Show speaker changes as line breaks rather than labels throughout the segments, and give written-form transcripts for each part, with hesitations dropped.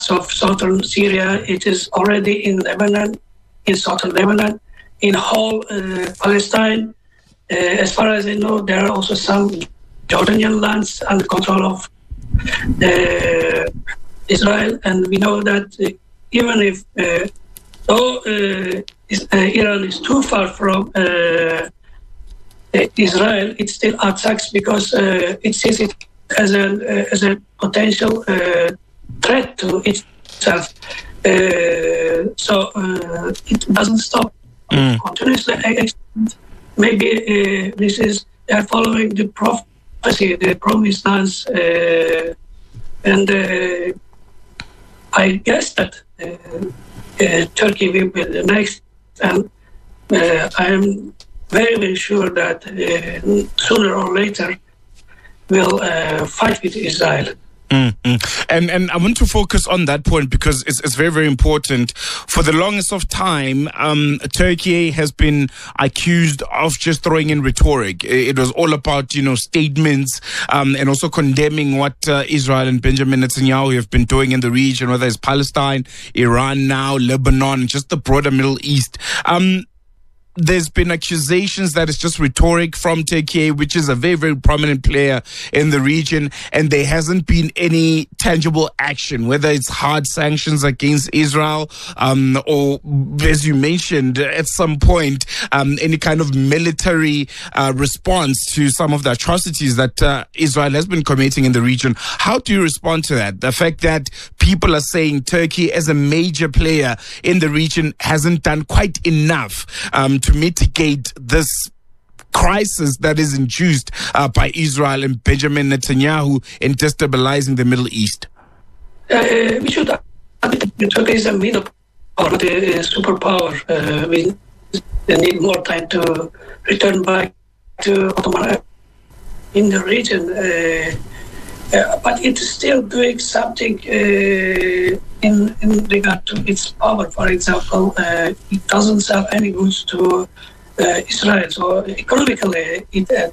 of southern Syria. It is already in Lebanon, in southern Lebanon, in whole Palestine. As far as I know, there are also some Jordanian lands under control of Israel. And we know that even if though Iran is too far from Israel, it still attacks because it sees it as a potential threat to itself. So it doesn't stop continuously. Maybe this is they are following the prophecy, the promised lands, and I guess that Turkey will be the next. And I am very, very sure that sooner or later will fight with Israel.
And I want to focus on that point because it's very, very important. For the longest of time, Turkey has been accused of just throwing in rhetoric. It was all about, statements and also condemning what Israel and Benjamin Netanyahu have been doing in the region, whether it's Palestine, Iran now, Lebanon, just the broader Middle East. There's been accusations that it's just rhetoric from Turkey, which is a very, very prominent player in the region, and there hasn't been any tangible action, whether it's hard sanctions against Israel, or, as you mentioned, at some point, any kind of military response to some of the atrocities that Israel has been committing in the region. How do you respond to that? The fact that people are saying Turkey, as a major player in the region, hasn't done quite enough to mitigate this crisis that is induced by Israel and Benjamin Netanyahu in destabilizing the Middle East?
We should admit that Turkey is a middle power, not a superpower. We need more time to return back to Ottoman in the region. But it is still doing something in regard to its power. For example, it doesn't sell any goods to Israel. So economically,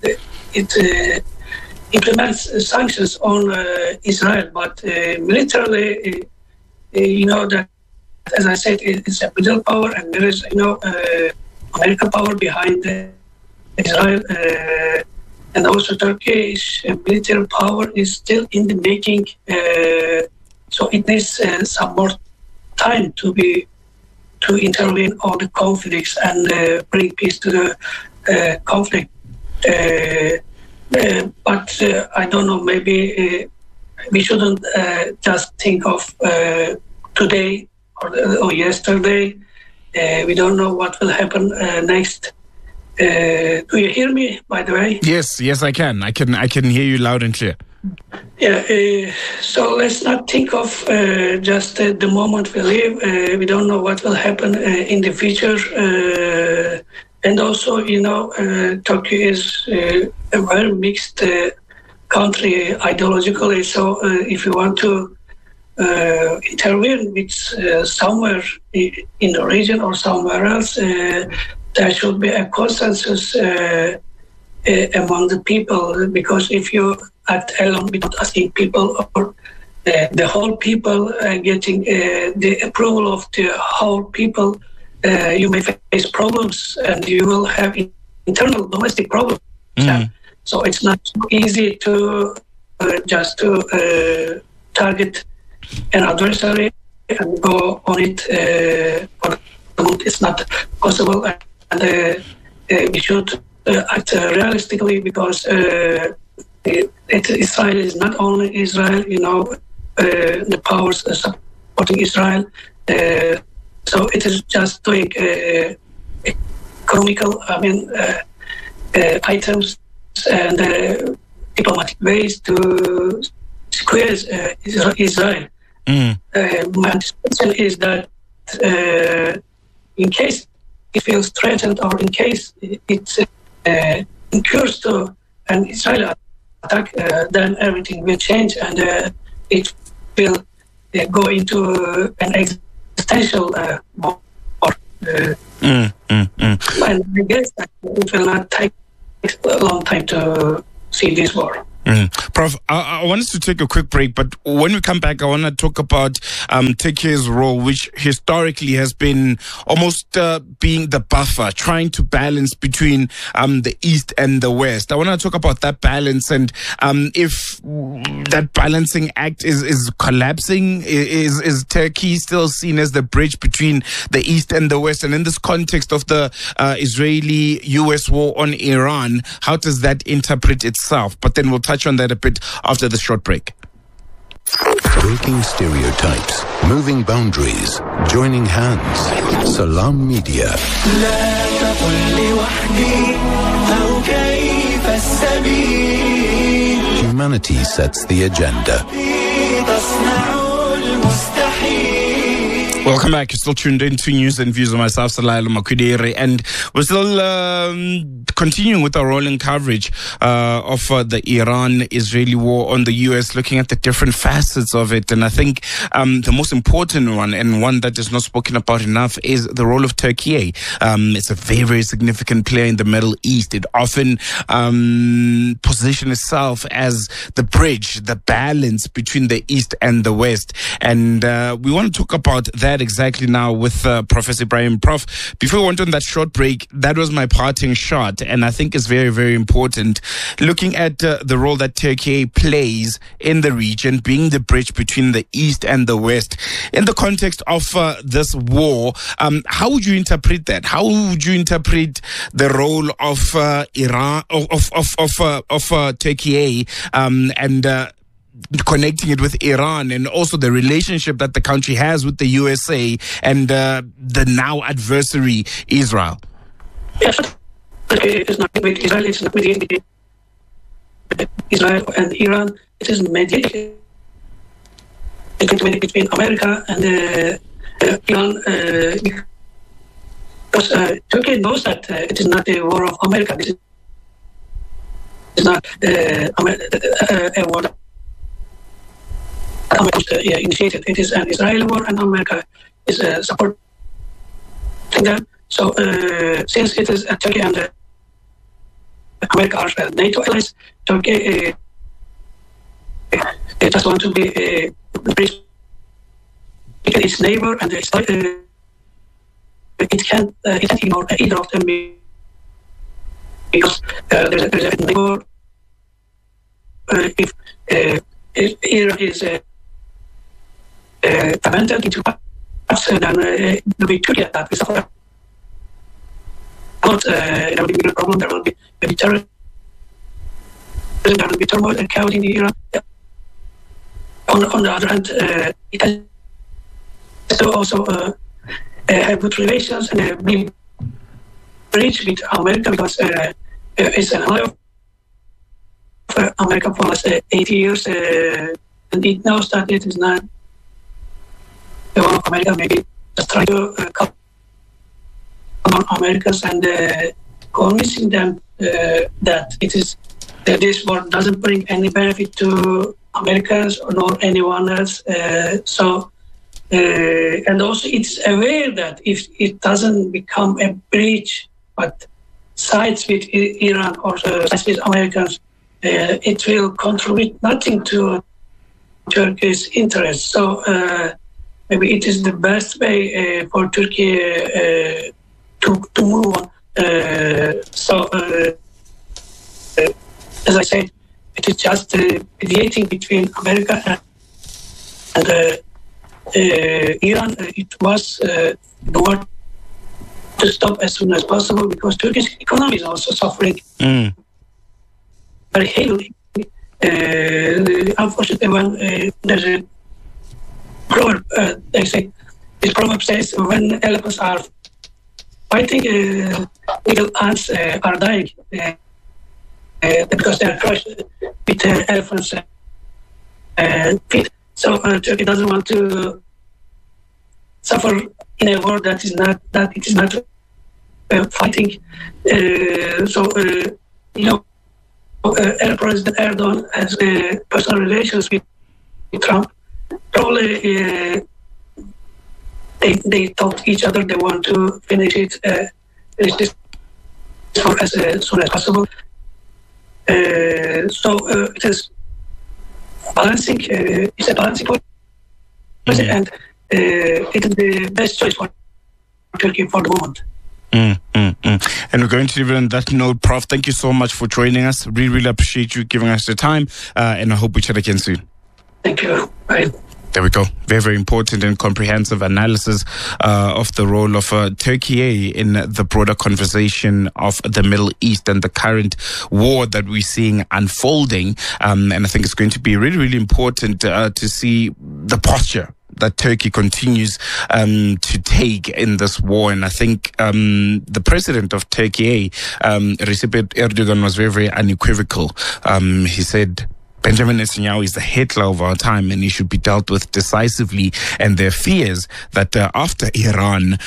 it implements sanctions on Israel. But militarily, that, as I said, it's a middle power, and there is, American power behind Israel. And also Turkish military power is still in the making, so it needs some more time to intervene on the conflicts and bring peace to the conflict. But I don't know, maybe we shouldn't just think of today or yesterday. We don't know what will happen next. Do you hear me, by the way?
Yes, I can. I can hear you loud and clear.
Yeah, so let's not think of just the moment we live. We don't know what will happen in the future. And also, Turkey is a very mixed country ideologically. So if you want to intervene with somewhere in the region or somewhere else, there should be a consensus among the people, because if you act alone without asking people, or the whole people getting the approval of the whole people, you may face problems and you will have internal domestic problems. So it's not so easy to just to target an adversary and go on it. It's not possible. And we should act realistically, because Israel is not only Israel, the powers supporting Israel. So it is just doing economical, items and diplomatic ways to squeeze Israel. My anticipation is that in case it feels threatened, or in case it incurs to an Israeli attack, then everything will change, and it will go into an existential war. And I guess that it will not take a long time to see this war.
Prof, I want us to take a quick break, but when we come back, I want to talk about Turkey's role, which historically has been almost being the buffer, trying to balance between the East and the West. I want to talk about that balance and if that balancing act is collapsing. Is Turkey still seen as the bridge between the East and the West? And in this context of the Israeli-US war on Iran, how does that interpret itself? But then we'll touch on that a bit after the short break.
Breaking stereotypes, moving boundaries, joining hands. Salam Media. Humanity sets the agenda.
Welcome back. You're still tuned in to News and Views of myself, Salailo Makwidere, and we're still continuing with our rolling coverage of the Iran-Israeli war on the U.S., looking at the different facets of it. And I think the most important one, and one that is not spoken about enough, is the role of Turkey. It's a very, very significant player in the Middle East. It often positions itself as the bridge, the balance between the East and the West. And we want to talk about that exactly now with Professor Ebrahim. Prof, before we went on that short break, that was my parting shot, and I think it's very, very important. Looking at the role that Turkey plays in the region, being the bridge between the East and the West, in the context of this war, how would you interpret that? How would you interpret the role of Iran, of Turkey, and connecting it with Iran, and also the relationship that the country has with the USA and the now adversary Israel?
Yes, it's not with Israel, it's not with Israel and Iran. It is mediated between America and Iran, because Turkey knows that it is not a war of America. This is not a war that America initiated. It is an Israeli war, and America is supporting them. So, since it is Turkey and America are NATO allies, Turkey just want to be its neighbor, and it can't ignore either of them, because there's a neighbor. If Iran is abandoned into parts, then it will be Turkey that will suffer. There will be a problem. There will be terror. There will be turmoil and chaos in Iran. On the other hand, it has to also have good relations and be bridge with America, because it's an ally of America for the last 80 years, and it knows that it is not the one of America. Maybe just try to come on Americans and convincing them that it is that this war doesn't bring any benefit to Americans nor anyone else. And also it's aware that if it doesn't become a bridge, but sides with Iran or sides with Americans, it will contribute nothing to Turkey's interests. So maybe it is the best way for Turkey to move on. As I said, it is just mediating between America and Iran. It was the war to stop as soon as possible, because Turkish economy is also suffering very heavily. Unfortunately, when there's a proverb, they say, this proverb says, when elephants are fighting, little ants are dying because they are crushed with elephants' feet. So Turkey doesn't want to suffer in a war that it is not fighting. President Erdogan has personal relations with Trump. Probably they told each other they want to finish this war as soon as possible. So it is balancing. It's a balancing point, and it is the best choice for Turkey for the moment.
And we're going to leave it on that note. Prof, thank you so much for joining us. Really, really appreciate you giving us the time, and I hope we chat again soon.
Thank you. Bye.
There we go. Very, very important and comprehensive analysis of the role of Turkey in the broader conversation of the Middle East and the current war that we're seeing unfolding. And I think it's going to be really, really important to see the posture that Turkey continues to take in this war. And I think the president of Turkey, Recep Erdogan, was very, very unequivocal. He said, Benjamin Netanyahu is the Hitler of our time and he should be dealt with decisively. And their fears that after Iran,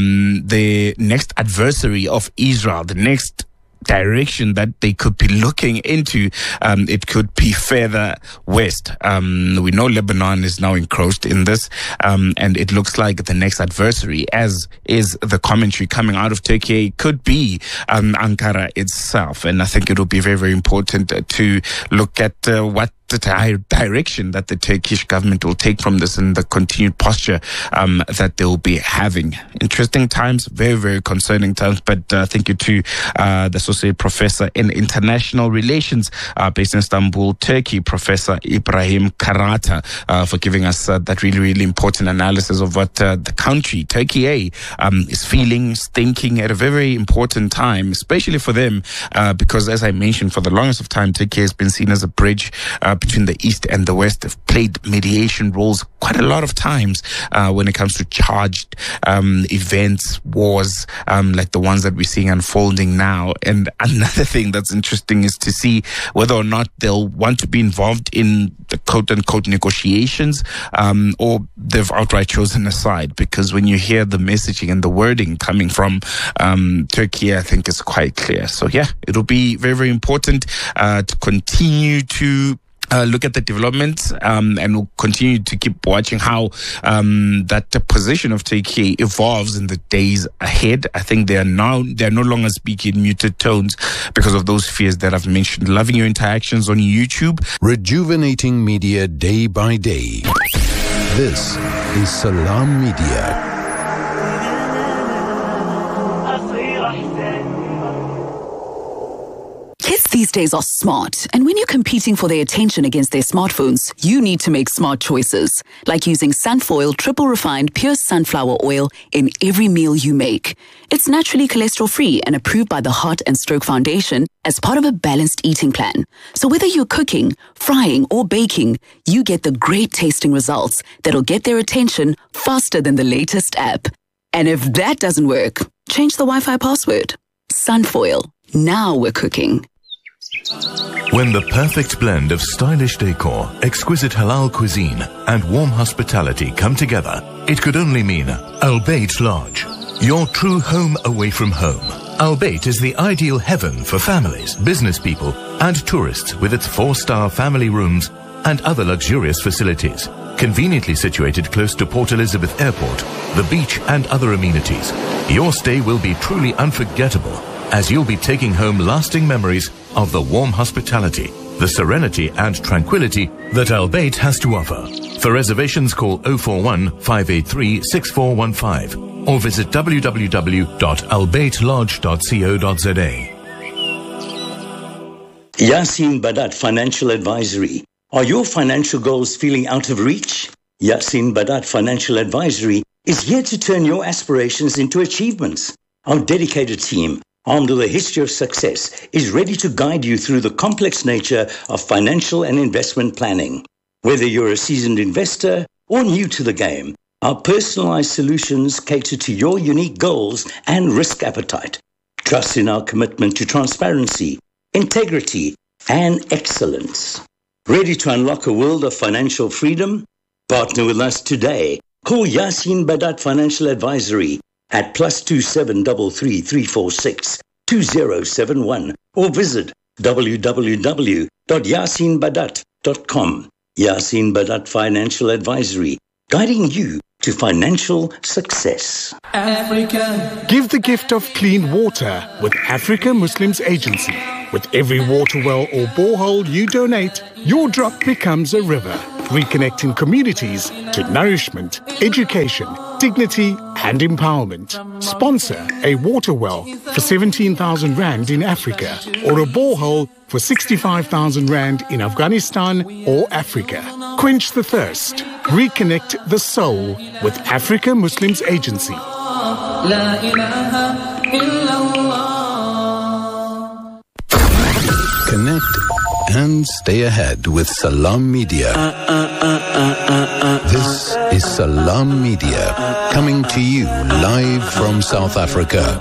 the next adversary of Israel, the next direction that they could be looking into, it could be further west. We know Lebanon is now encroached in this, and it looks like the next adversary, as is the commentary coming out of Turkey, could be Ankara itself. And I think it will be very, very important to look at what the direction that the Turkish government will take from this and the continued posture that they will be having. Interesting times, very, very concerning times. But thank you to the Associate Professor in International Relations based in Istanbul, Turkey, Professor Ibrahim Karata, for giving us that really, really important analysis of what the country, Turkey, is feeling, is thinking at a very, very important time, especially for them, because as I mentioned, for the longest of time, Turkey has been seen as a bridge between the East and the West. Have played mediation roles quite a lot of times when it comes to charged events, wars, like the ones that we're seeing unfolding now. And another thing that's interesting is to see whether or not they'll want to be involved in the quote-unquote negotiations, or they've outright chosen a side. Because when you hear the messaging and the wording coming from Turkey, I think it's quite clear. So yeah, it'll be very, very important to continue to look at the developments, and we'll continue to keep watching how that position of Turkey evolves in the days ahead. I think they're no longer speaking muted tones because of those fears that I've mentioned. Loving your interactions on YouTube.
Rejuvenating media day by day. This is Salam Media.
Kids these days are smart, and when you're competing for their attention against their smartphones, you need to make smart choices, like using Sunfoil triple refined pure sunflower oil in every meal you make. It's naturally cholesterol-free and approved by the Heart and Stroke Foundation as part of a balanced eating plan. So whether you're cooking, frying, or baking, you get the great tasting results that'll get their attention faster than the latest app. And if that doesn't work, change the Wi-Fi password. Sunfoil. Now we're cooking.
When the perfect blend of stylish decor, exquisite halal cuisine, and warm hospitality come together, it could only mean Al Bayt Lodge, your true home away from home. Al Bayt is the ideal heaven for families, business people, and tourists with its 4-star family rooms and other luxurious facilities. Conveniently situated close to Port Elizabeth Airport, the beach, and other amenities, your stay will be truly unforgettable, as you'll be taking home lasting memories of the warm hospitality, the serenity and tranquility that Al Bayt has to offer. For reservations, call 041 583 6415 or visit www.albaytlodge.co.za.
Yasin Badat Financial Advisory. Are your financial goals feeling out of reach? Yasin Badat Financial Advisory is here to turn your aspirations into achievements. Our dedicated team, armed with a history of success, is ready to guide you through the complex nature of financial and investment planning. Whether you're a seasoned investor or new to the game, our personalized solutions cater to your unique goals and risk appetite. Trust in our commitment to transparency, integrity, and excellence. Ready to unlock a world of financial freedom? Partner with us today. Call Yasin Badat Financial Advisory at +27 33 346 2071 or visit www.yasinbadat.com. Yasin Badat Financial Advisory, guiding you to financial success.
Africa. Give the gift of clean water with Africa Muslims Agency. With every water well or borehole you donate, your drop becomes a river, reconnecting communities to nourishment, education, dignity and empowerment. Sponsor a water well for 17,000 Rand in Africa or a borehole for 65,000 Rand in Afghanistan or Africa. Quench the thirst. Reconnect the soul with Africa Muslims Agency.
Connect and stay ahead with Salam Media. This is Salam Media, coming to you live from South Africa.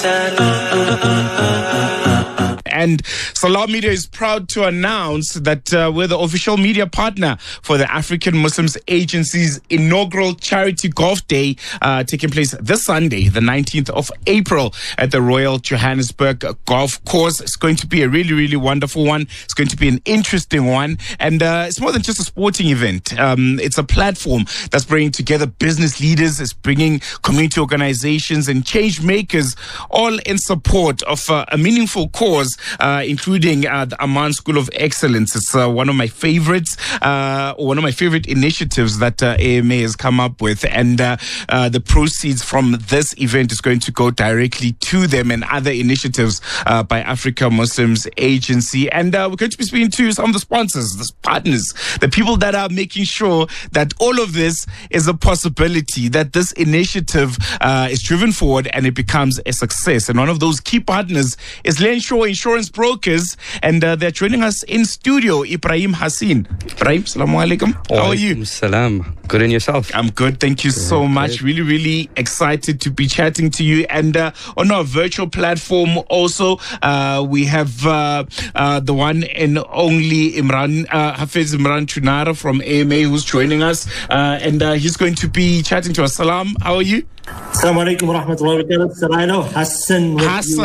And Salam Media is proud to announce that we're the official media partner for the African Muslims Agency's inaugural Charity Golf Day, taking place this Sunday, the 19th of April, at the Royal Johannesburg Golf Course. It's going to be a really, really wonderful one. It's going to be an interesting one. And it's more than just a sporting event. It's a platform that's bringing together business leaders, it's bringing community organizations and change makers all in support of a meaningful cause, including the Amman School of Excellence. It's one of my favorites, one of my favorite initiatives that AMA has come up with. And the proceeds from this event is going to go directly to them and other initiatives by Africa Muslims Agency. And we're going to be speaking to some of the sponsors, the partners, the people that are making sure that all of this is a possibility, that this initiative is driven forward and it becomes a success. And one of those key partners is Lenshaw Insurance Brokers, and they're joining us in studio. Ibrahim Hassin. Ibrahim, assalamu alaikum. How are you?
Salam. Good, and yourself?
I'm good. Thank you so much. Really, really excited to be chatting to you. And on our virtual platform also, we have the one and only Hafiz Imran Chunara from AMA, who's joining us. And he's going to be chatting to us. Salam, how are you?
Assalamu alaikum wa rahmatullahi wa barakatuh. Hassan,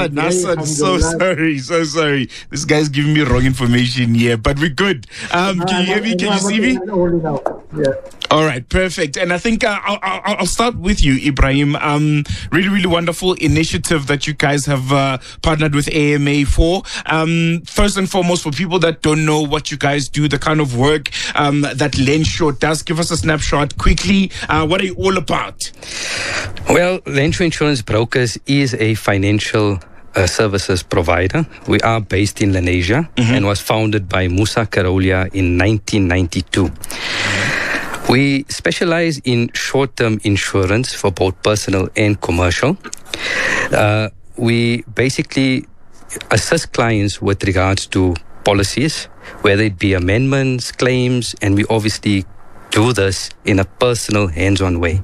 so sorry. This guy's giving me wrong information here, but we're good. Can you hear me? Can you see me?
Yeah.
All right, perfect. And I think I'll start with you, Ibrahim. Really, really wonderful initiative that you guys have partnered with AMA for. First and foremost, for people that don't know what you guys do, the kind of work that Lenshaw does, give us a snapshot quickly. What are you all about?
Well, Lenshaw Insurance Brokers is a financial services provider. We are based in Lenasia and was founded by Musa Karolia in 1992. We specialize in short-term insurance for both personal and commercial. We basically assist clients with regards to policies, whether it be amendments, claims, and we obviously do this in a personal, hands-on way.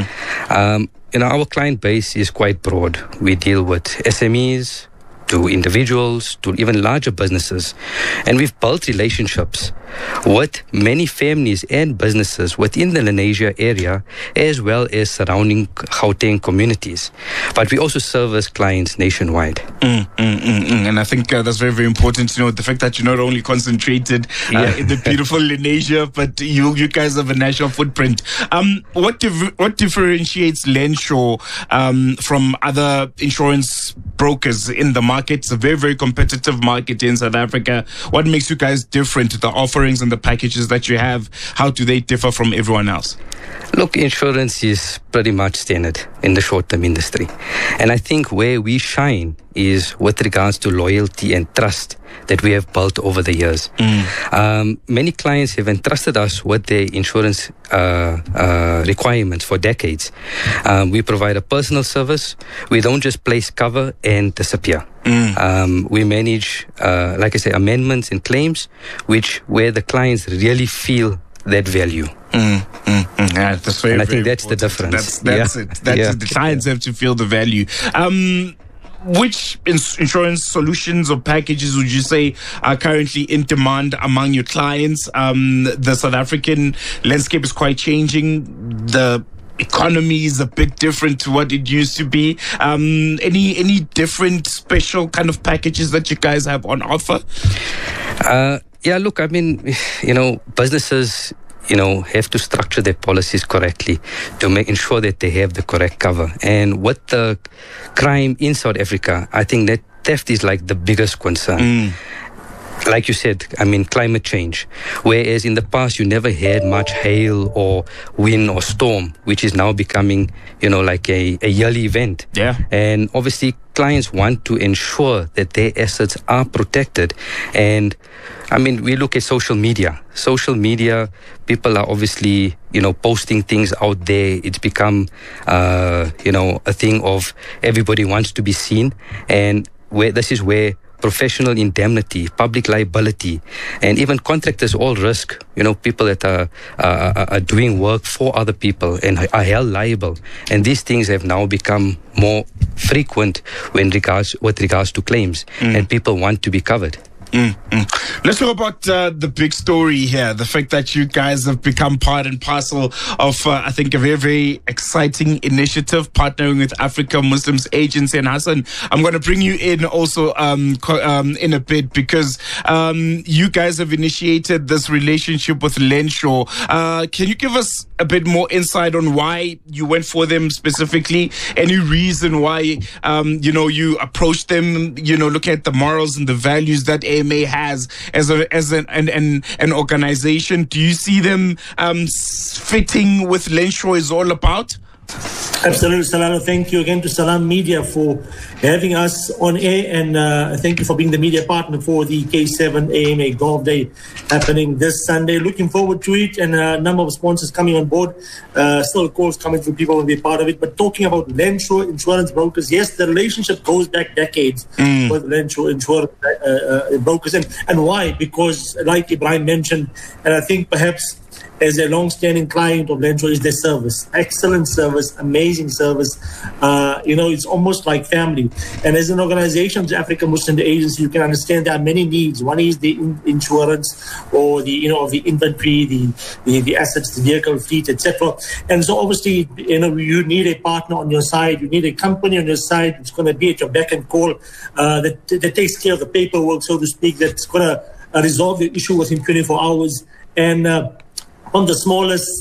Our client base is quite broad. We deal with SMEs, to individuals, to even larger businesses. And we've built relationships with many families and businesses within the Lenasia area, as well as surrounding Gauteng communities. But we also service clients nationwide.
And I think that's very, very important to know, the fact that you're not only concentrated in the beautiful Lenasia, but you guys have a national footprint. What differentiates Lenshaw from other insurance brokers in the market? It's a very, very competitive market in South Africa. What makes you guys different? The offerings and the packages that you have, how do they differ from everyone else?
Look, insurance is pretty much standard in the short-term industry. And I think where we shine is with regards to loyalty and trust that we have built over the years. Many clients have entrusted us with their insurance requirements for decades. We provide a personal service. We don't just place cover and disappear. We manage, like I say, amendments and claims, where the clients really feel that value.
Yeah, that's very,
and I
very
think that's
important.
the difference.
That's it. That's it. The clients have to feel the value. Which insurance solutions or packages would you say are currently in demand among your clients? The South African landscape is quite changing. The economy is a bit different to what it used to be. Any different special kind of packages that you guys have on offer?
Look, I mean, businesses have to structure their policies correctly to ensure that they have the correct cover. And with the crime in South Africa, I think that theft is like the biggest concern. Like you said, I mean, climate change. Whereas in the past, you never had much hail or wind or storm, which is now becoming, like a yearly event.
Yeah.
And obviously, clients want to ensure that their assets are protected. And I mean, we look at social media. Social media, people are obviously, posting things out there. It's become, a thing of everybody wants to be seen. And this is where professional indemnity, public liability, and even contractors all risk, people that are doing work for other people and are held liable. And these things have now become more frequent with regards to claims, and people want to be covered.
Let's talk about the big story here, the fact that you guys have become part and parcel of, I think, a very, very exciting initiative partnering with Africa Muslims Agency. And Hassan, I'm going to bring you in also in a bit because you guys have initiated this relationship with Lenshaw. Can you give us a bit more insight on why you went for them specifically? Any reason why, you approached them, looking at the morals and the values that AMA has as an organization? Do you see them fitting with Lenshaw is all about?
Absolutely, Salano. Thank you again to Salam Media for having us on air, and thank you for being the media partner for the K7 AMA Golf Day happening this Sunday. Looking forward to it, and a number of sponsors coming on board. Still, of course, coming through, people will be a part of it. But talking about Lenshaw Insurance Brokers, yes, the relationship goes back decades with Lenshaw Insurance Brokers. And why? Because, like Ibrahim mentioned, and I think perhaps as a long-standing client of Lenshaw is their service. Excellent service, amazing service. It's almost like family. And as an organization, the Africa Muslim Agency, you can understand there are many needs. One is the insurance or the inventory, the assets, the vehicle fleet, etc. And so obviously, you need a partner on your side. You need a company on your side that's going to be at your beck and call, that takes care of the paperwork, so to speak, that's going to resolve the issue within 24 hours. And from the smallest,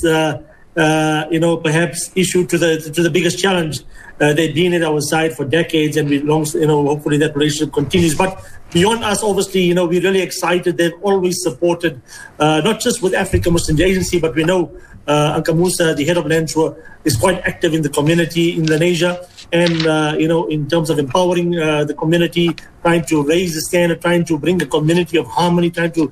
perhaps issue to the biggest challenge, they've been at our side for decades, and hopefully that relationship continues. But beyond us, obviously, we're really excited. They've always supported, not just with Africa Muslim Agency, but we know Anka Musa, the head of Lenshaw, is quite active in the community in Indonesia, and in terms of empowering the community, trying to raise the standard, trying to bring a community of harmony, trying to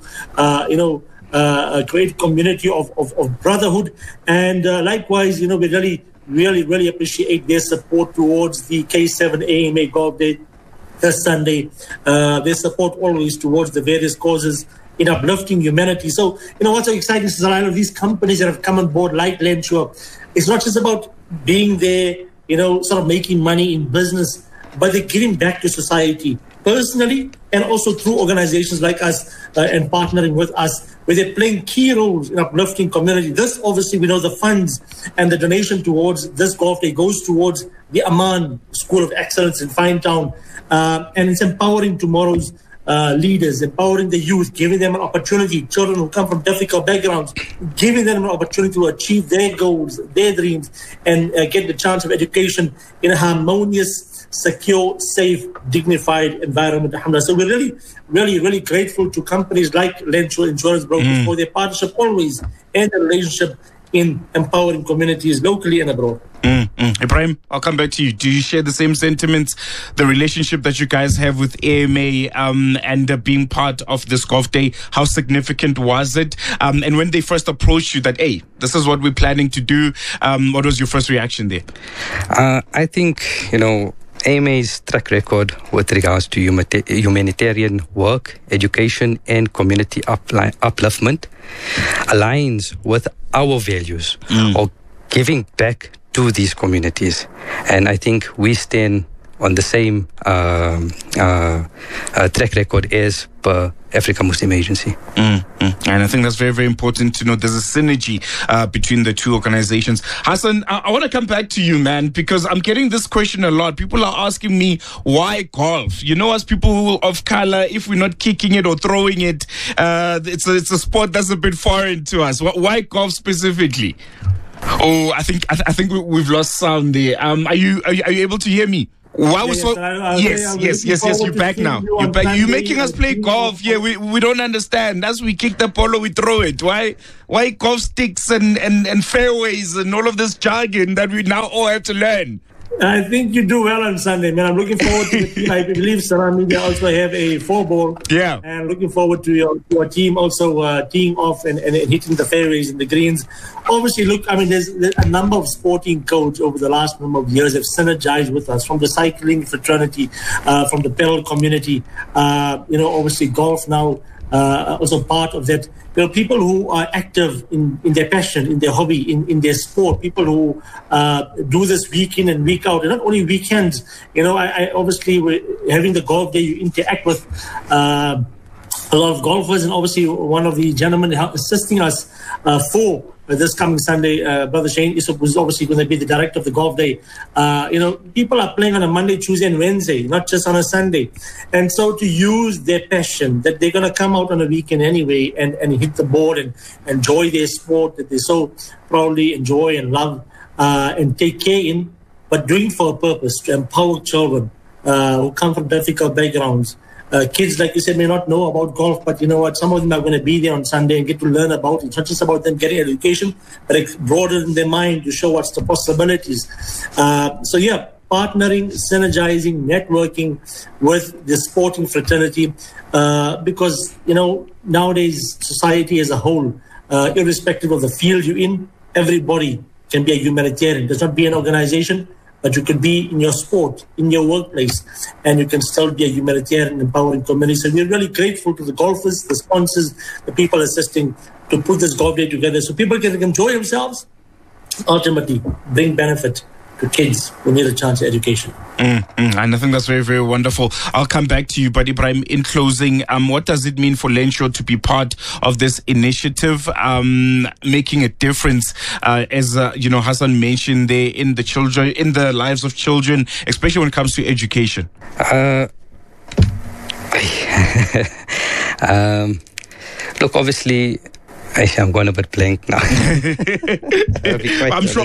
create a community of brotherhood. And likewise, we really appreciate their support towards the K7 AMA Golf Day this Sunday. Their support always towards the various causes in uplifting humanity. So, what's so exciting is a lot of these companies that have come on board, like Lenshaw, it's not just about being there, sort of making money in business, but they're giving back to society personally, and also through organizations like us and partnering with us, where they're playing key roles in uplifting community. This, obviously, we know the funds and the donation towards this golf day goes towards the Aman School of Excellence in Finetown, and it's empowering tomorrow's leaders, empowering the youth, giving them an opportunity, children who come from difficult backgrounds, giving them an opportunity to achieve their goals, their dreams, and get the chance of education in a harmonious, secure, safe, dignified environment. So we're really grateful to companies like Lenshaw Insurance Brokers for their partnership always, and the relationship in empowering communities locally and abroad.
Ibrahim, I'll come back to you. Do you share the same sentiments, the relationship that you guys have with AMA and being part of this golf day? How significant was it? And when they first approached you that, hey, this is what we're planning to do, what was your first reaction there?
I think, AMA's track record with regards to humanitarian work, education, and community upliftment aligns with our values of giving back to these communities. And I think we stand on the same track record as per Africa Muslim Agency.
And I think that's very, very important to know. There's a synergy between the two organizations. Hassan, I want to come back to you, man, because I'm getting this question a lot. People are asking me, why golf? As people of color, if we're not kicking it or throwing it, it's a sport that's a bit foreign to us. Why golf specifically? Oh, I think we've lost sound there. Are you able to hear me? Wow, yes, you're back now. You're back. You're making us play golf. Yeah, we don't understand. As we kick the polo, we throw it. Why golf sticks and fairways and all of this jargon that we now all have to learn?
I think you do well on Sunday, man. I'm looking forward to the team. I believe Salam Media also have a 4-ball.
Yeah.
And looking forward to your team also teeing off and hitting the fairways and the greens. Obviously, look, I mean, there's a number of sporting codes over the last number of years have synergized with us, from the cycling fraternity, from the pedal community, obviously golf now. Also part of that. There are people who are active in their passion, in their hobby, in their sport, people who do this week in and week out, and not only weekends. I obviously, having the golf day, you interact with a lot of golfers, and obviously one of the gentlemen assisting us for this coming Sunday, Brother Shane Isup, who's obviously going to be the director of the golf day. People are playing on a Monday, Tuesday, and Wednesday, not just on a Sunday. And so to use their passion, that they're going to come out on a weekend anyway and hit the board and enjoy their sport that they so proudly enjoy and love and take care in, but doing for a purpose, to empower children who come from difficult backgrounds. Kids, like you said, may not know about golf, but you know what? Some of them are going to be there on Sunday and get to learn about it. It's not just about them getting education, but it's broaden their mind to show what's the possibilities. Partnering, synergizing, networking with the sporting fraternity, because, nowadays society as a whole, irrespective of the field you're in, everybody can be a humanitarian. There's not be an organization, but you could be in your sport, in your workplace, and you can still be a humanitarian, empowering community. So we're really grateful to the golfers, the sponsors, the people assisting to put this golf day together so people can enjoy themselves, ultimately bring benefit to kids who need a chance at education.
And I think that's very, very wonderful. I'll come back to you, but Ibrahim, in closing, what does it mean for Lenshaw to be part of this initiative, making a difference, as Hassan mentioned there, in the lives of children, especially when it comes to education?
Look, obviously, I'm going a bit blank now.
I'm sure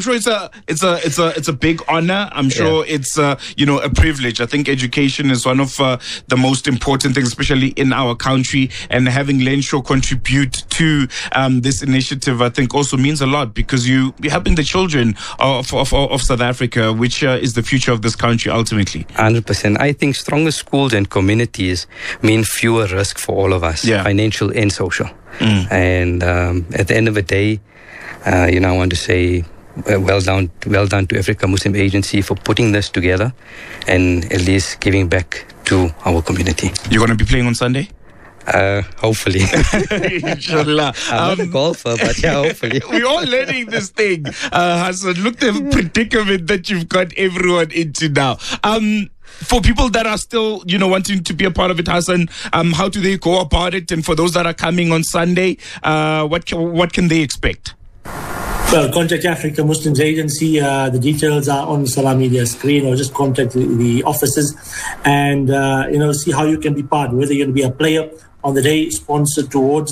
it's a big honor. I'm sure it's a privilege. I think education is one of the most important things, especially in our country, and having Lenshaw contribute to this initiative, I think also means a lot, because you're helping the children of South Africa, which is the future of this country ultimately.
100%. I think stronger schools and communities mean fewer risk for all of us, financial and social. And at the end of the day, I want to say well done to Africa Muslim Agency for putting this together and at least giving back to our community.
You're going to be playing on Sunday?
Hopefully.
Inshallah.
I'm not a golfer, but hopefully.
We're all learning this thing, Hassan. Look, the predicament that you've got everyone into now. For people that are still, wanting to be a part of it, Hassan, how do they go about it? And for those that are coming on Sunday, what can they expect?
Well, contact Africa Muslims Agency. The details are on Salam Media screen, or just contact the offices and, see how you can be part, whether you're going to be a player on the day, sponsored towards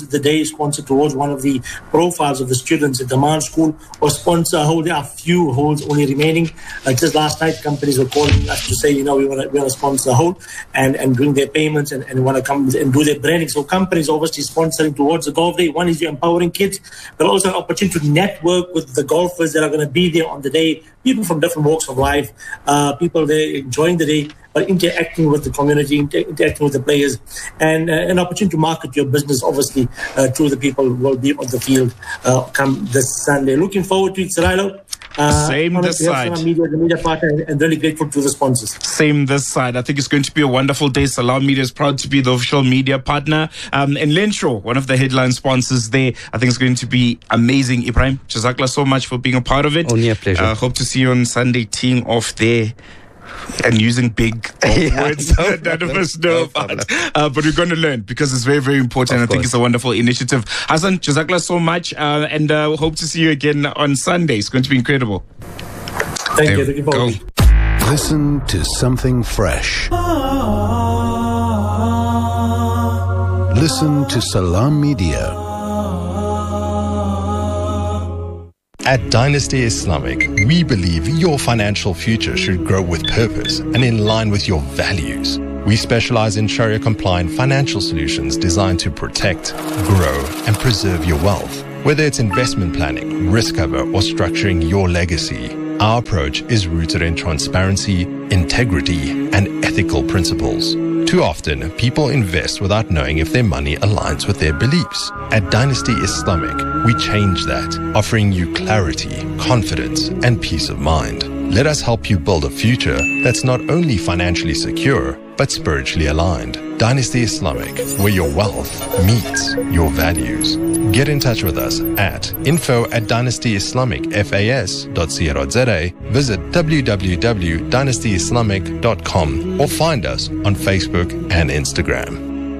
one of the profiles of the students at the Demand School, or sponsor a hole. There are few holes only remaining. Just last night, companies were calling us to say, we want to sponsor a hole and bring their payments and want to come and do their branding. So companies obviously sponsoring towards the golf day. One is you're empowering kids, but also an opportunity to network with the golfers that are going to be there on the day, people from different walks of life, people there enjoying the day, but interacting with the community, interacting with the players, and an opportunity to market your business, obviously, to the people who will be on the field come this Sunday. Looking forward to it, Sarilo.
Same this side.
The media partner, and really grateful to the sponsors.
Same this side. I think it's going to be a wonderful day. Salam Media is proud to be the official media partner. And Lenshaw, one of the headline sponsors there. I think it's going to be amazing. Ibrahim, Jazakallah so much for being a part of it.
Only a pleasure.
Hope to see you on Sunday, teeing off there. And using big words that none of us know about. But we're going to learn, because it's very, very important. I think it's a wonderful initiative. Hassan, Jazakallah so much. And hope to see you again on Sunday. It's going to be incredible.
Thank you. Looking forward.
Listen to something fresh. Listen to Salam Media.
At Dynasty Islamic, we believe your financial future should grow with purpose and in line with your values. We specialize in Sharia-compliant financial solutions designed to protect, grow, and preserve your wealth. Whether it's investment planning, risk cover, or structuring your legacy, our approach is rooted in transparency, integrity, and ethical principles. Too often, people invest without knowing if their money aligns with their beliefs. At Dynasty Islamic, we change that, offering you clarity, confidence, and peace of mind. Let us help you build a future that's not only financially secure, but spiritually aligned. Dynasty Islamic, where your wealth meets your values. Get in touch with us at info@dynastyislamicfas.co.za, visit www.dynastyislamic.com, or find us on Facebook and Instagram.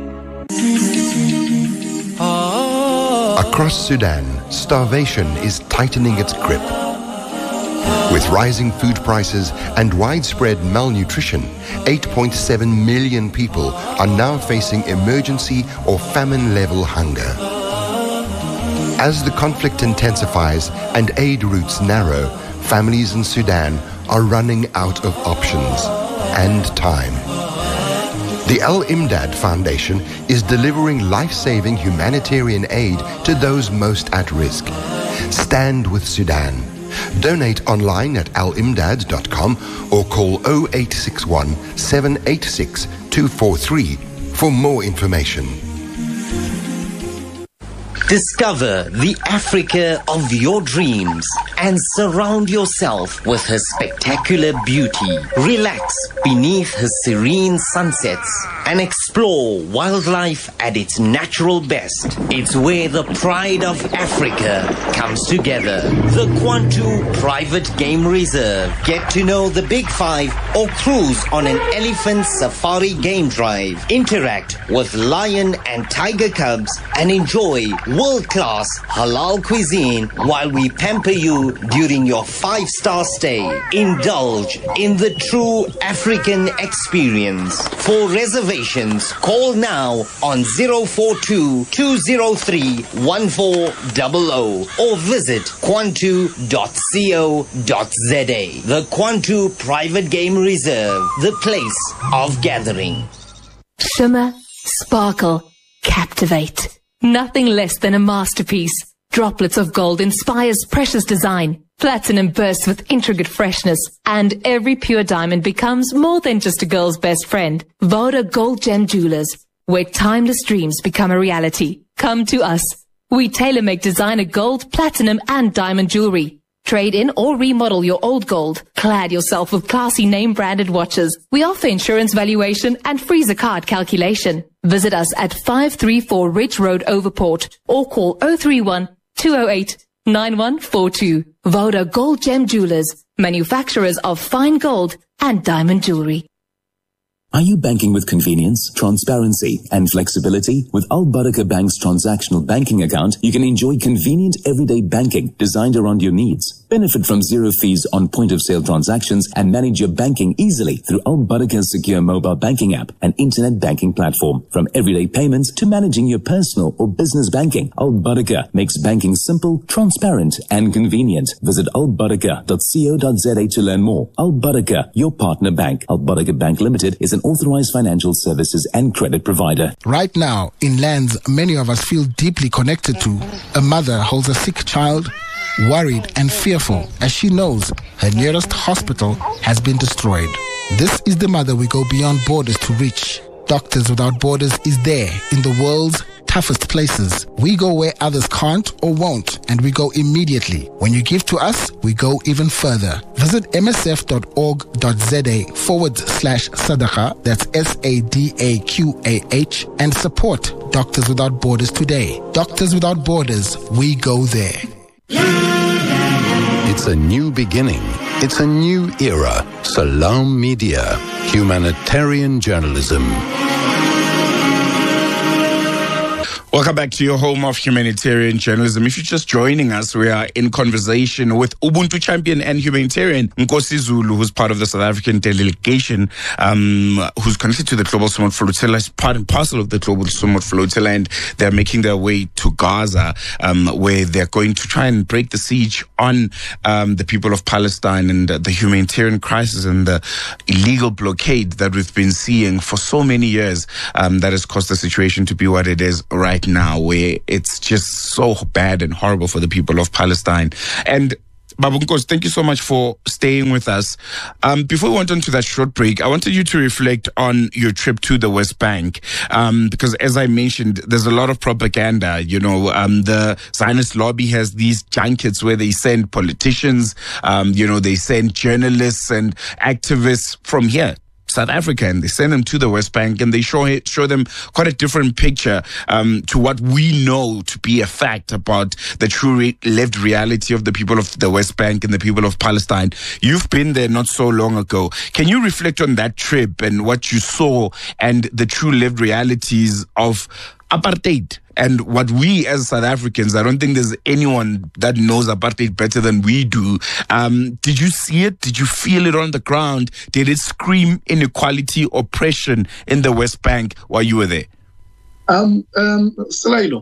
Across Sudan, starvation is tightening its grip. With rising food prices and widespread malnutrition, 8.7 million people are now facing emergency or famine-level hunger. As the conflict intensifies and aid routes narrow, families in Sudan are running out of options and time. The Al-Imdad Foundation is delivering life-saving humanitarian aid to those most at risk. Stand with Sudan. Donate online at alimdad.com or call 0861 786 243 for more information.
Discover the Africa of your dreams and surround yourself with her spectacular beauty. Relax beneath her serene sunsets and explore wildlife at its natural best. It's where the pride of Africa comes together. The Kwantu Private Game Reserve. Get to know the Big Five or cruise on an elephant safari game drive. Interact with lion and tiger cubs and enjoy world-class halal cuisine while we pamper you during your 5-star stay. Indulge in the true African experience. For reservations, call now on 042-203-1400 or visit kwantu.co.za. The Kwantu Private Game Reserve, the place of gathering.
Shimmer, sparkle, captivate. Nothing less than a masterpiece. Droplets of gold inspires precious design. Platinum bursts with intricate freshness. And every pure diamond becomes more than just a girl's best friend. Voda Gold Gem Jewelers, where timeless dreams become a reality. Come to us. We tailor-make designer gold, platinum, and diamond jewelry. Trade in or remodel your old gold. Clad yourself with classy name-branded watches. We offer insurance valuation and free zakat calculation. Visit us at 534 Ridge Road, Overport, or call 031-208-9142. Voda Gold Gem Jewelers, manufacturers of fine gold and diamond jewelry.
Are you banking with convenience, transparency, and flexibility? With Al Barakah Bank's transactional banking account, you can enjoy convenient everyday banking designed around your needs. Benefit from zero fees on point-of-sale transactions and manage your banking easily through Al Barakah's secure mobile banking app and internet banking platform. From everyday payments to managing your personal or business banking, Al Barakah makes banking simple, transparent, and convenient. Visit albarakah.co.za to learn more. Al Barakah, your partner bank. Al Barakah Bank Limited is an authorized financial services and credit provider.
Right now, in lands many of us feel deeply connected to, a mother holds a sick child, worried and fearful as she knows her nearest hospital has been destroyed. This is the mother we go beyond borders to reach. Doctors Without Borders is there in the world's toughest places. We go where others can't or won't, and we go immediately. When you give to us, we go even further. Visit msf.org.za/sadaqa, that's SADAQAH, and support Doctors Without Borders today. Doctors Without Borders, we go there.
It's a new beginning. It's a new era. Salam Media. Humanitarian journalism.
Welcome back to your home of humanitarian journalism. If you're just joining us, we are in conversation with Ubuntu champion and humanitarian Nkosi Zulu, who's part of the South African delegation, who's connected to the Global Summit Flotilla, is part and parcel of the Global Summit Flotilla, and they're making their way to Gaza, where they're going to try and break the siege on the people of Palestine and the humanitarian crisis and the illegal blockade that we've been seeing for so many years, that has caused the situation to be what it is right now, where it's just so bad and horrible for the people of Palestine. And Babu Nkosi, thank you so much for staying with us. Before we went on to that short break, I wanted you to reflect on your trip to the West Bank, because as I mentioned, there's a lot of propaganda. The Zionist lobby has these junkets where they send politicians, they send journalists and activists from here, South Africa, and they send them to the West Bank, and they show them quite a different picture to what we know to be a fact about the true lived reality of the people of the West Bank and the people of Palestine. You've been there not so long ago. Can you reflect on that trip and what you saw and the true lived realities of apartheid? And what we as South Africans, I don't think there's anyone that knows apartheid better than we do. Did you see it? Did you feel it on the ground? Did it scream inequality, oppression in the West Bank while you were there?
Selailo,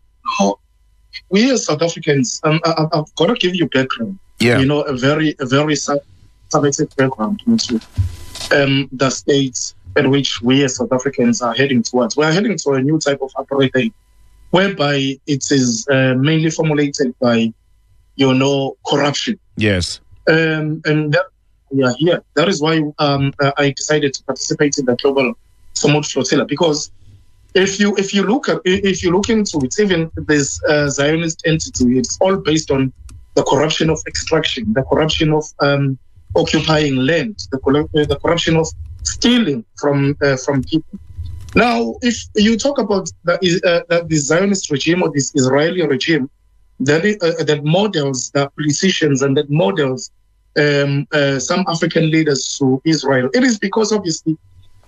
we as South Africans, I've got to give you background.
Yeah.
A very subjective background into the states at which we as South Africans are heading towards. We are heading to a new type of apartheid, whereby it is mainly formulated by, corruption.
Yes.
And that we are here. That is why I decided to participate in the Global Summit Flotilla, because if you look into it, even this Zionist entity, it's all based on the corruption of extraction, the corruption of occupying land, the corruption of stealing from people. Now, if you talk about the Zionist regime or this Israeli regime, that models the politicians and that models some African leaders to Israel, it is because obviously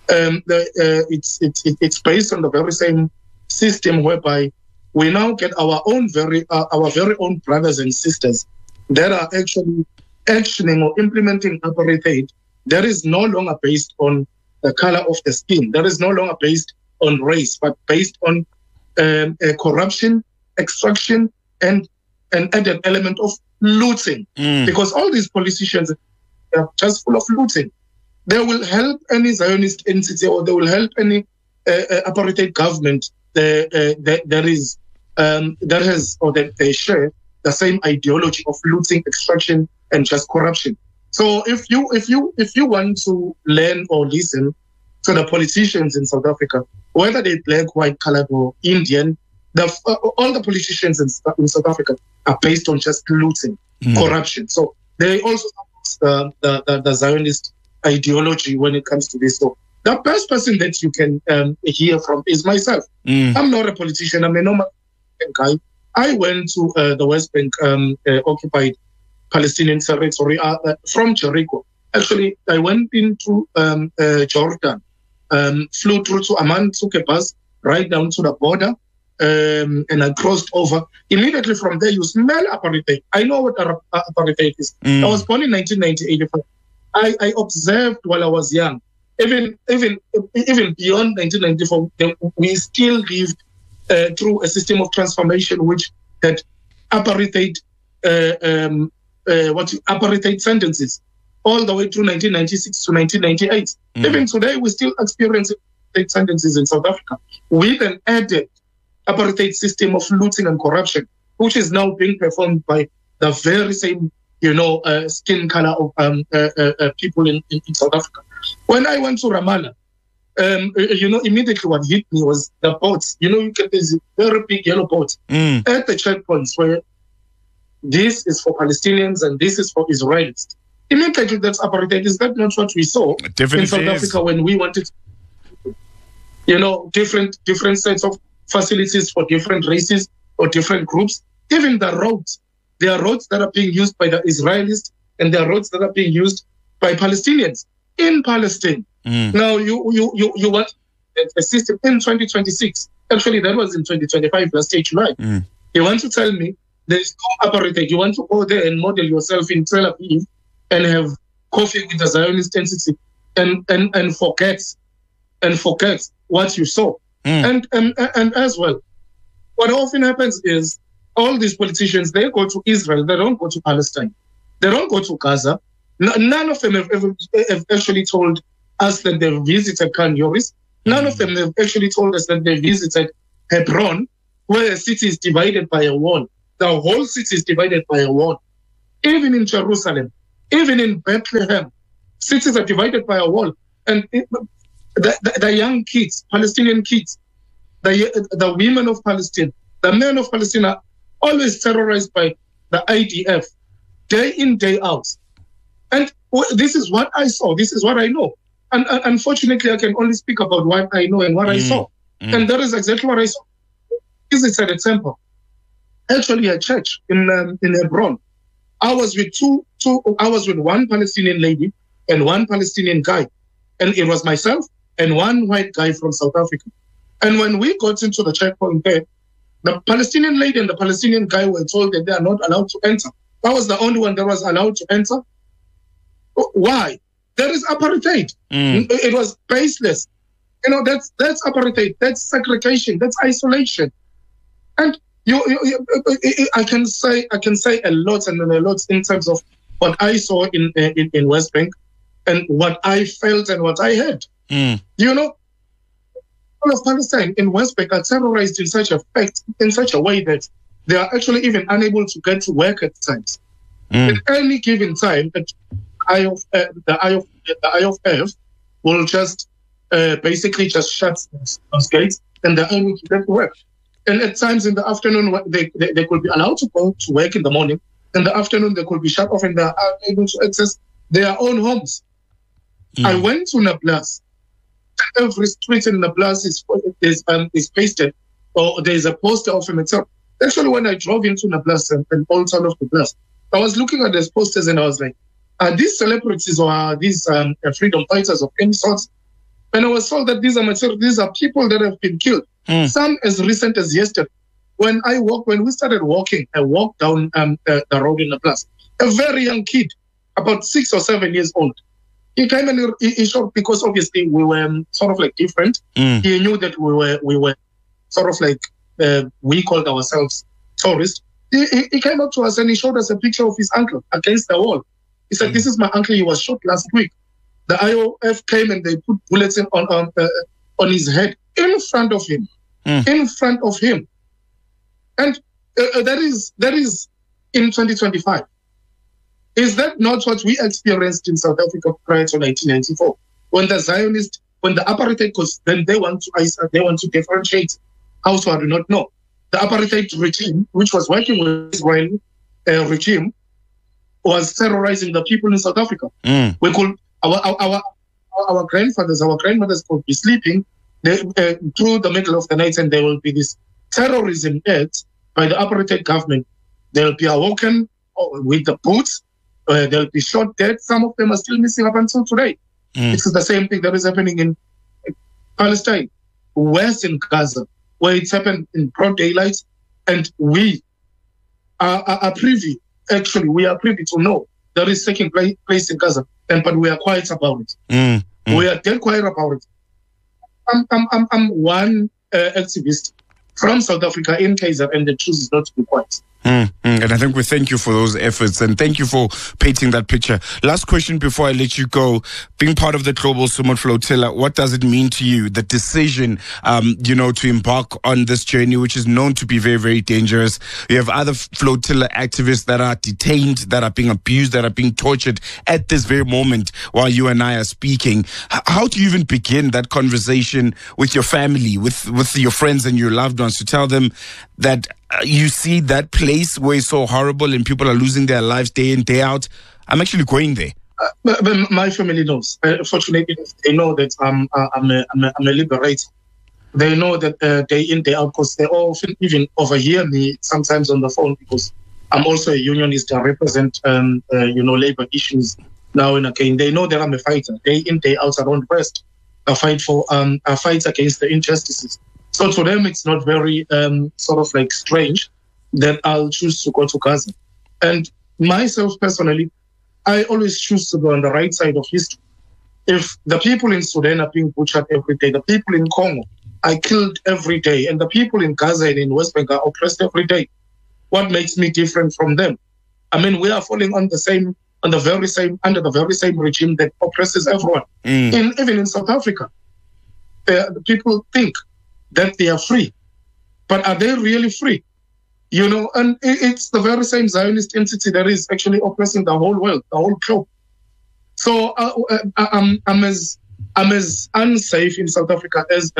it's based on the very same system whereby we now get our very own brothers and sisters that are actually actioning or implementing apartheid. That is no longer based on the color of the skin. That is no longer based on race, but based on corruption, extraction, and an added element of looting. Because all these politicians are just full of looting. They will help any Zionist entity, or they will help any apartheid government that they share the same ideology of looting, extraction, and just corruption. So if you want to learn or listen to the politicians in South Africa, whether they're black, white, colored, or Indian, all the politicians in South Africa are based on just looting, corruption. So they also support the Zionist ideology when it comes to this. So the best person that you can hear from is myself. I'm not a politician. I'm a normal guy. I went to the West Bank occupied Palestinian territory from Jericho. Actually, I went into Jordan, flew through to Amman, took a bus right down to the border, and I crossed over. Immediately from there, you smell apartheid. I know what apartheid is. I was born in 1998. I observed while I was young. Even beyond 1994, we still lived through a system of transformation which had apartheid apartheid sentences all the way through 1996 to 1998. Even today, we still experience apartheid sentences in South Africa with an added apartheid system of looting and corruption, which is now being performed by the very same, skin color of people in South Africa. When I went to Ramallah, immediately what hit me was the boats. You get these very big yellow boats at the checkpoints where this is for Palestinians and this is for Israelis. Immediately, that's apartheid. Is that not what we saw in South Africa when we wanted, different sets of facilities for different races or different groups? Even the roads, there are roads that are being used by the Israelis and there are roads that are being used by Palestinians in Palestine. Now, you want a system in 2026. Actually, that was in 2025, last year, July. You want to tell me there is no apartheid. You want to go there and model yourself in Tel Aviv and have coffee with a Zionist entity and forget what you saw. And as well, what often happens is all these politicians, they go to Israel. They don't go to Palestine. They don't go to Gaza. None of them have actually told us that they visited Khan Yunis. None of them have actually told us that they visited Hebron, where a city is divided by a wall. The whole city is divided by a wall. Even in Jerusalem, even in Bethlehem, cities are divided by a wall. And the young kids, Palestinian kids, the women of Palestine, the men of Palestine are always terrorized by the IDF, day in, day out. And this is what I saw. This is what I know. And unfortunately, I can only speak about what I know and what I saw. And that is exactly what I saw. This is an example. Actually, a church in Hebron. I was with one Palestinian lady and one Palestinian guy. And it was myself and one white guy from South Africa. And when we got into the checkpoint there, the Palestinian lady and the Palestinian guy were told that they are not allowed to enter. I was the only one that was allowed to enter. Why? There is apartheid. It was baseless. You know, that's apartheid. That's segregation. That's isolation. And I can say a lot and a lot in terms of what I saw in West Bank and what I felt and what I heard. You know, all of Palestine in West Bank are terrorized in such a way that they are actually even unable to get to work at times. At any given time, the IOF will just basically just shut those gates and they're unable to get to work. And at times in the afternoon, they could be allowed to go to work in the morning. In the afternoon, they could be shut off and they're unable to access their own homes. I went to Nablus. Every street in Nablus is pasted, or there's a poster of him itself. Actually, when I drove into Nablus and Old Town of Nablus, I was looking at these posters and I was like, are these celebrities or are these freedom fighters of any sort? And I was told that these are people that have been killed. Some as recent as yesterday. When we started walking, I walked down the road in Nablus. A very young kid, about 6 or 7 years old. He came and he shot because obviously we were sort of like different. He knew that we were sort of like we called ourselves tourists. He came up to us and he showed us a picture of his uncle against the wall. He said, "This is my uncle. He was shot last week." The IOF came and they put bullets on his head in front of him, in front of him, and that is in 2025. Is that not what we experienced in South Africa prior to 1994? When the Zionists, when the apartheid, because then they want to differentiate. How so? I do not know. The apartheid regime, which was working with Israel regime, was terrorizing the people in South Africa. We could our grandmothers could be sleeping through the middle of the night, and there will be this terrorism act by the apartheid government. They'll be awoken with the boots. They'll be shot dead. Some of them are still missing up until today. This is the same thing that is happening in Palestine, west in Gaza, where it's happened in broad daylight, and we are privy. Actually, we are privy to know that is taking place in Gaza, but we are quiet about it. We are dead quiet about it. I'm one activist from South Africa in KZN, and the truth is not to be quiet.
And I think we thank you for those efforts and thank you for painting that picture. Last question before I let you go. Being part of the Global Summit Flotilla, what does it mean to you, the decision, to embark on this journey, which is known to be very, very dangerous? You have other flotilla activists that are detained, that are being abused, that are being tortured at this very moment while you and I are speaking. How do you even begin that conversation with your family, with your friends and your loved ones, to tell them that you see that place where it's so horrible and people are losing their lives day in, day out? I'm actually going there.
But my family knows. Fortunately, they know that I'm a liberator. They know that day in, day out, because they often even overhear me sometimes on the phone, because I'm also a unionist. I represent, labor issues now and again. They know that I'm a fighter. Day in, day out, I don't rest. I fight against the injustices. So to them, it's not very sort of like strange that I'll choose to go to Gaza. And myself personally, I always choose to go on the right side of history. If the people in Sudan are being butchered every day, the people in Congo are killed every day, and the people in Gaza and in West Bank are oppressed every day, what makes me different from them? I mean, we are falling under the very same regime that oppresses everyone. Even in South Africa, the people think that they are free, but are they really free? You know, and it's the very same Zionist entity that is actually oppressing the whole world, the whole globe. So I'm as unsafe in South Africa as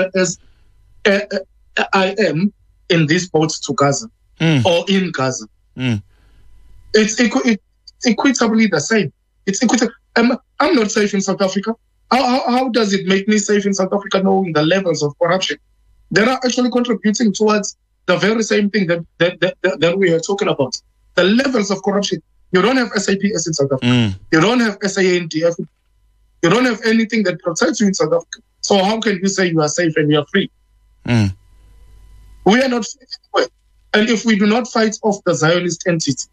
I am in this boat to Gaza or in Gaza. It's equitably the same. It's I'm not safe in South Africa. How does it make me safe in South Africa knowing the levels of corruption that are actually contributing towards the very same thing that we are talking about? The levels of corruption. You don't have SAPS in South Africa. You don't have SANDF. You don't have anything that protects you in South Africa. So how can you say you are safe and you are free? We are not free anyway. And if we do not fight off the Zionist entity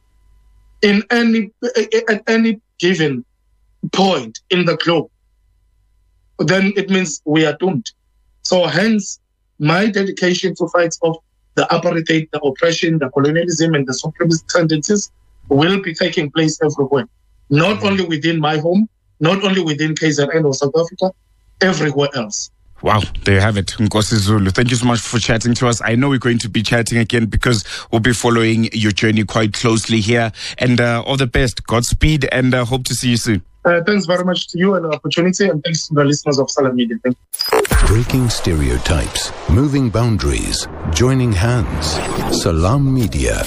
at any given point in the globe, then it means we are doomed. So hence, my dedication to fight off the apartheid, the oppression, the colonialism, and the supremacist tendencies will be taking place everywhere. Not only within my home, not only within KZN or South Africa, everywhere else.
Wow, there you have it, Nkosi Zulu. Thank you so much for chatting to us. I know we're going to be chatting again because we'll be following your journey quite closely here. And all the best, Godspeed, and hope to see you soon.
Thanks very much to you and the opportunity, and thanks to the listeners of Salam Media.
Breaking stereotypes, moving boundaries, joining hands. Salam Media.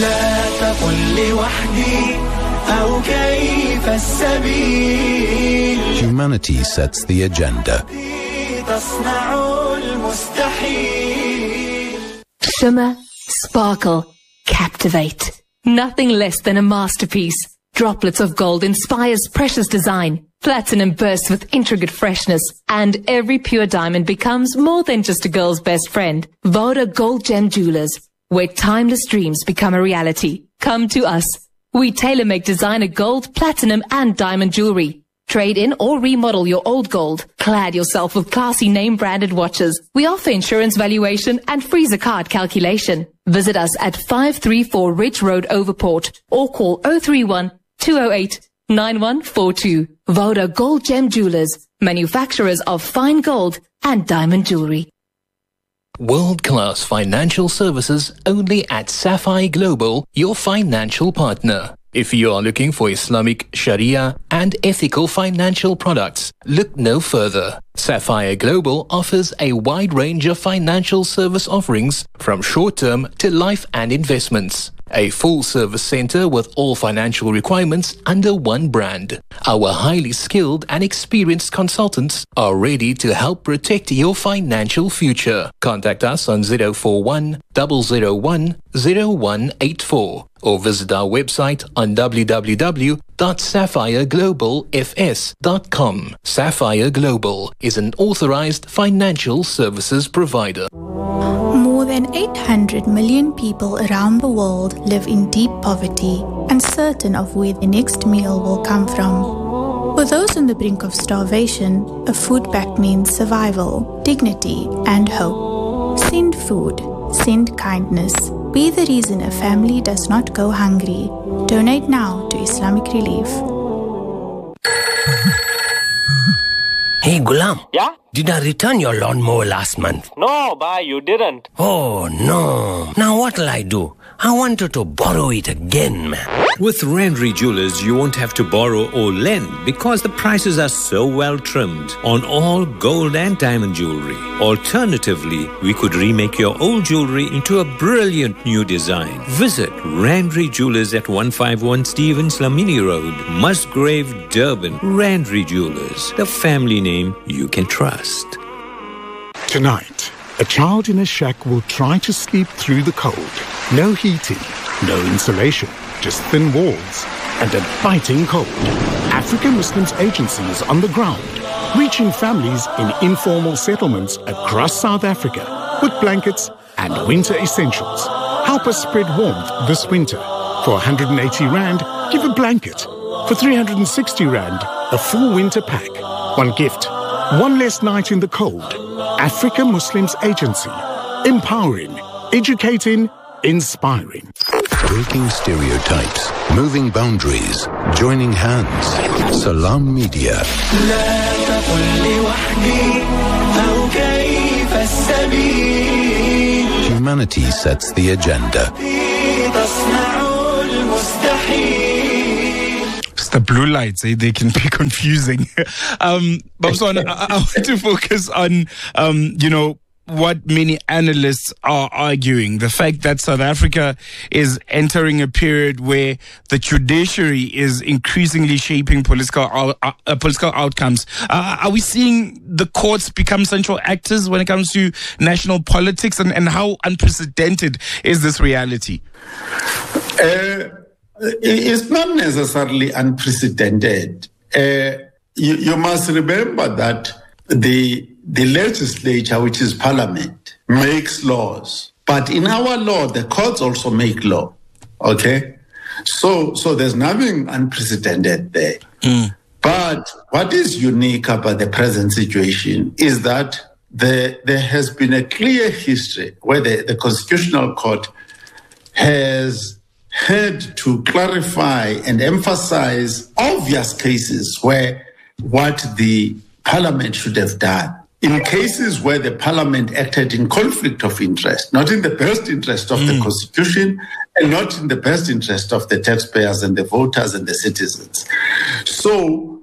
Humanity sets the agenda.
Shimmer, sparkle, captivate. Nothing less than a masterpiece. Droplets of gold inspires precious design. Platinum bursts with intricate freshness. And every pure diamond becomes more than just a girl's best friend. Voda Gold Gem Jewelers, where timeless dreams become a reality. Come to us. We tailor-make designer gold, platinum, and diamond jewelry. Trade in or remodel your old gold. Clad yourself with classy name-branded watches. We offer insurance valuation and freezer card calculation. Visit us at 534 Ridge Road, Overport, or call 031-208-9142. Voda Gold Gem Jewelers, manufacturers of fine gold and diamond jewelry.
World-class financial services only at Sapphire Global, your financial partner. If you are looking for Islamic, Sharia, and ethical financial products, look no further. Sapphire Global offers a wide range of financial service offerings from short-term to life and investments. A full-service center with all financial requirements under one brand. Our highly skilled and experienced consultants are ready to help protect your financial future. Contact us on 041 001 0184 or visit our website on www.sapphireglobalfs.com. Sapphire Global is an authorized financial services provider.
More than 800 million people around the world live in deep poverty, uncertain of where the next meal will come from. For those on the brink of starvation, a food pact means survival, dignity, and hope. Send food. Send kindness. Be the reason a family does not go hungry. Donate now to Islamic Relief.
Hey, Gulam.
Yeah?
Did I return your lawnmower last month?
No, bhai, you didn't.
Oh, no. Now what'll I do? I wanted to borrow it again, man.
With Randry Jewelers, you won't have to borrow or lend because the prices are so well trimmed on all gold and diamond jewelry. Alternatively, we could remake your old jewelry into a brilliant new design. Visit Randry Jewelers at 151 Stevens Lamini Road, Musgrave, Durban. Randry Jewelers, the family name you can trust.
Tonight, a child in a shack will try to sleep through the cold. No heating, no insulation, just thin walls and a biting cold. African Muslims Agency is on the ground, reaching families in informal settlements across South Africa with blankets and winter essentials. Help us spread warmth this winter. For 180 Rand, give a blanket. For 360 Rand, a full winter pack. One gift, one less night in the cold. Africa Muslims Agency. Empowering, educating, inspiring.
Breaking stereotypes, moving boundaries, joining hands. Salam Media. Humanity sets the agenda.
It's the blue lights, they can be confusing. Babswana, I want to focus on, what many analysts are arguing. The fact that South Africa is entering a period where the judiciary is increasingly shaping political outcomes. Are we seeing the courts become central actors when it comes to national politics? And how unprecedented is this reality?
It's not necessarily unprecedented. You must remember that the legislature, which is parliament, makes laws. But in our law, the courts also make law. Okay? So there's nothing unprecedented there. But what is unique about the present situation is that there has been a clear history where the Constitutional Court has had to clarify and emphasize obvious cases where what the Parliament should have done. In cases where the Parliament acted in conflict of interest, not in the best interest of the Constitution and not in the best interest of the taxpayers and the voters and the citizens. So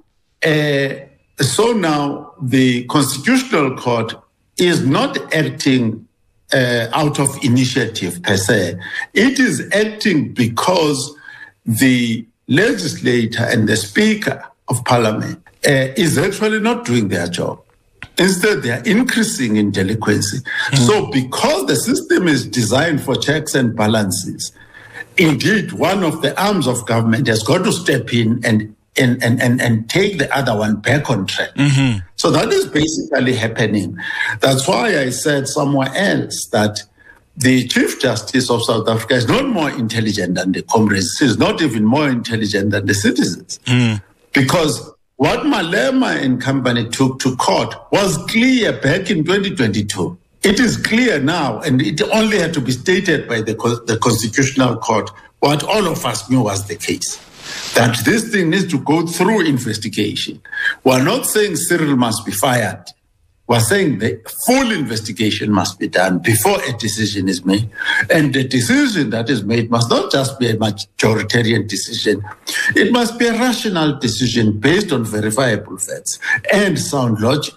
now the Constitutional Court is not acting out of initiative per se. It is acting because the legislator and the Speaker of Parliament is actually not doing their job. Instead, they are increasing in delinquency. So because the system is designed for checks and balances, indeed, one of the arms of government has got to step in and take the other one back on track. So that is basically happening. That's why I said somewhere else that the Chief Justice of South Africa is not more intelligent than the comrades. He's not even more intelligent than the citizens. Because what Malema and company took to court was clear back in 2022. It is clear now, and it only had to be stated by the Constitutional Court what all of us knew was the case, that this thing needs to go through investigation. We're not saying Cyril must be fired. We're saying the full investigation must be done before a decision is made. And the decision that is made must not just be a majoritarian decision. It must be a rational decision based on verifiable facts and sound logic.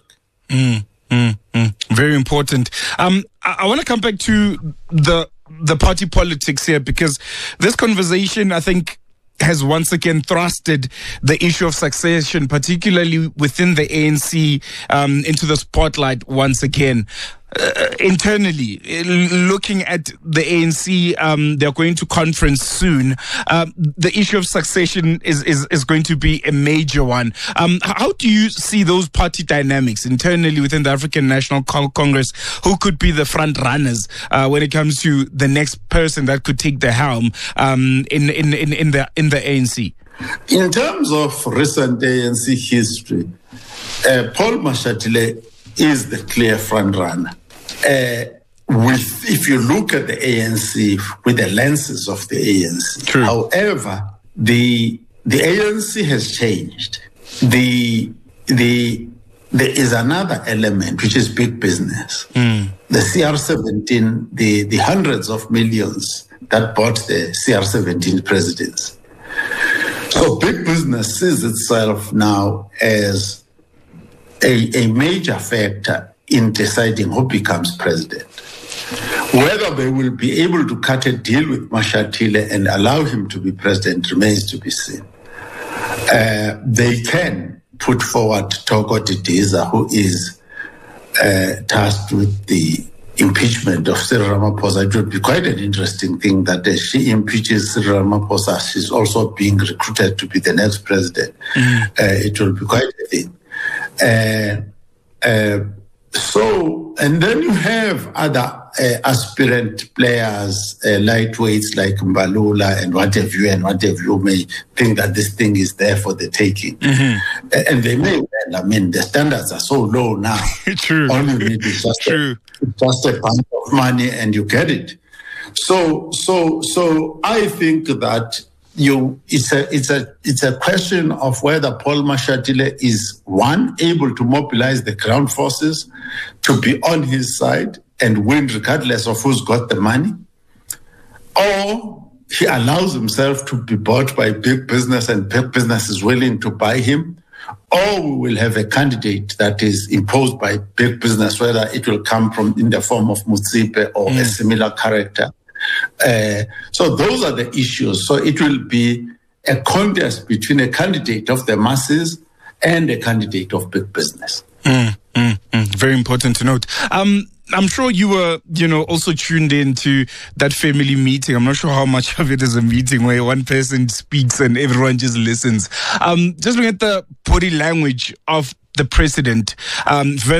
Very important. I want to come back to the party politics here, because this conversation, I think, has once again thrusted the issue of succession, particularly within the ANC, into the spotlight once again. Internally, looking at the ANC, they're going to conference soon. The issue of succession is going to be a major one. How do you see those party dynamics internally within the African National Congress? Who could be the front runners when it comes to the next person that could take the helm in the ANC?
In terms of recent ANC history, Paul Mashatile is the clear front runner. If you look at the ANC with the lenses of the ANC. True. However, the ANC has changed. There is another element, which is big business. The CR17, the hundreds of millions that bought the CR17 presidents. So big business sees itself now as a major factor in deciding who becomes president. Whether they will be able to cut a deal with Mashatile and allow him to be president remains to be seen. They can put forward Thoko Didiza, who is tasked with the impeachment of Cyril Ramaphosa. It would be quite an interesting thing that as she impeaches Cyril Ramaphosa, she's also being recruited to be the next president. It will be quite a thing. So, and then you have other aspirant players, lightweights like Mbalula and what have you may think that this thing is there for the taking. Mm-hmm. And they may well. I mean, the standards are so low now.
True.
All you need is just a bunch of money and you get it. So I think that it's a question of whether Paul Mashatile is, one, able to mobilize the ground forces to be on his side and win regardless of who's got the money, or he allows himself to be bought by big business and big business is willing to buy him, or we will have a candidate that is imposed by big business, whether it will come from in the form of Mutsipe or a similar character. So those are the issues. So it will be a contest between a candidate of the masses and a candidate of big business.
Very important to note. I'm sure you were, also tuned into that family meeting. I'm not sure how much of it is a meeting where one person speaks and everyone just listens. Just looking at the body language of the president,